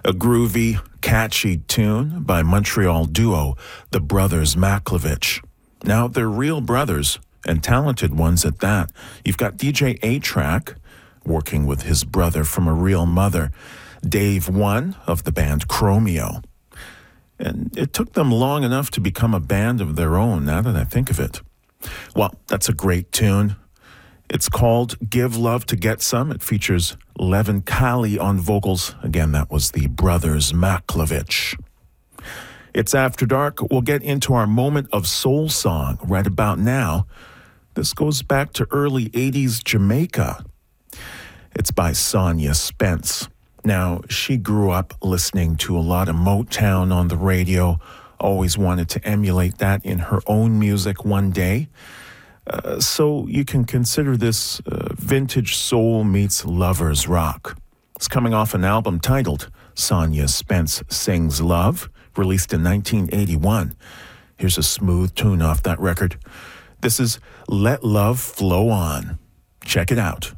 A groovy, catchy tune by Montreal duo, the Brothers Maklovich. Now, they're real brothers, and talented ones at that. You've got DJ A-Track, working with his brother from a real mother, Dave One of the band Chromeo. And it took them long enough to become a band of their own, now that I think of it. Well, that's a great tune. It's called Give Love to Get Some. It features Levin Kali on vocals. Again, that was the Brothers Maklovich. It's After Dark. We'll get into our moment of soul song right about now. This goes back to early 80s Jamaica. It's by Sonia Spence. Now, she grew up listening to a lot of Motown on the radio, always wanted to emulate that in her own music one day. So you can consider this vintage soul meets lovers rock. It's coming off an album titled Sonia Spence Sings Love, released in 1981. Here's a smooth tune off that record. This is Let Love Flow On. Check it out.